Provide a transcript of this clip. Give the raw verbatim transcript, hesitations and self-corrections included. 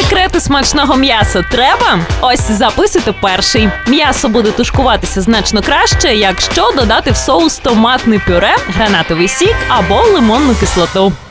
Секрети смачного м'яса треба? Ось записуйте перший. М'ясо буде тушкуватися значно краще, якщо додати в соус томатне пюре, гранатовий сік або лимонну кислоту.